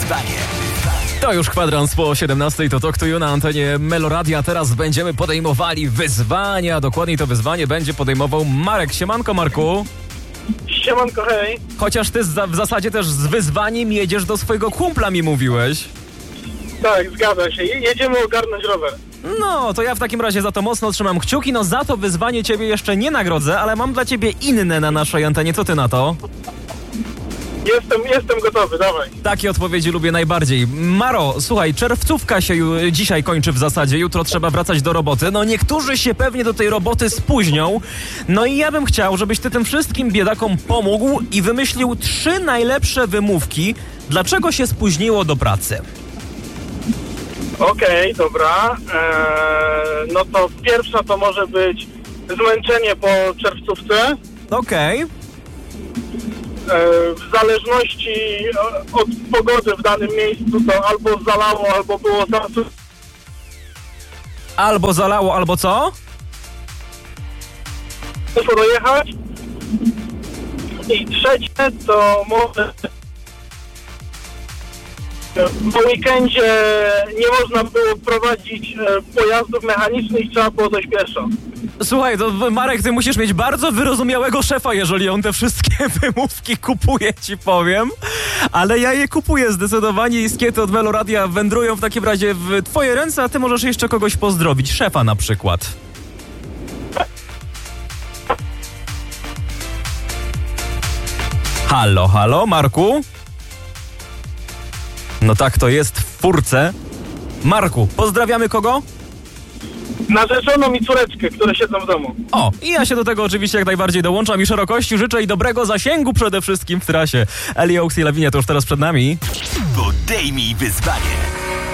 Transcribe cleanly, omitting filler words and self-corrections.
wyzwanie. To już kwadrans po 17 to Talk to You na antenie Meloradia. Teraz będziemy podejmowali wyzwania. Dokładniej to wyzwanie będzie podejmował Marek. Siemanko, Marku. Siemanko, hej. Chociaż ty w zasadzie też z wyzwaniem jedziesz do swojego kumpla, mi mówiłeś. Tak, zgadza się. Jedziemy ogarnąć rower. No, to ja w takim razie za to mocno trzymam kciuki. No za to wyzwanie ciebie jeszcze nie nagrodzę, ale mam dla ciebie inne na naszej antenie. Co ty na to? Jestem gotowy, dawaj. Takie odpowiedzi lubię najbardziej. Maro, słuchaj, czerwcówka się dzisiaj kończy w zasadzie, jutro trzeba wracać do roboty. No niektórzy się pewnie do tej roboty spóźnią. No i ja bym chciał, żebyś ty tym wszystkim biedakom pomógł i wymyślił 3 najlepsze wymówki, dlaczego się spóźniło do pracy. Okej, dobra. No to pierwsza to może być zmęczenie po czerwcówce. Okej. W zależności od pogody w danym miejscu to albo zalało, albo było zasób. Albo zalało, albo co? Muszę dojechać. I trzecie to może po weekendzie nie można było prowadzić pojazdów mechanicznych, trzeba było dojść pieszo. Słuchaj, to Marek, ty musisz mieć bardzo wyrozumiałego szefa, jeżeli on te wszystkie wymówki kupuje, ci powiem. Ale ja je kupuję zdecydowanie i skiety od Meloradia wędrują w takim razie w twoje ręce, a ty możesz jeszcze kogoś pozdrowić. Szefa na przykład. Halo, halo, Marku? No tak to jest w furce. Marku, pozdrawiamy kogo? Narzeczoną i córeczkę, które siedzą w domu. O, i ja się do tego oczywiście jak najbardziej dołączam i szerokości życzę i dobrego zasięgu przede wszystkim w trasie. Eli Oaks i Lavinia to już teraz przed nami. Podejmij wyzwanie.